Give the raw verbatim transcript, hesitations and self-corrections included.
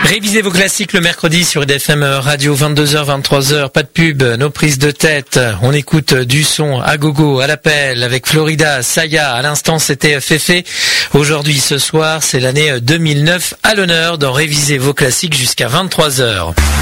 Révisez vos classiques le mercredi sur I D F M Radio, vingt-deux heures, vingt-trois heures, pas de pub, nos prises de tête. On écoute du son à gogo, à l'appel, avec Florida, Saya. À l'instant, c'était Féfé. Aujourd'hui, ce soir, c'est l'année deux mille neuf à l'honneur dans Révisez vos classiques jusqu'à vingt-trois heures.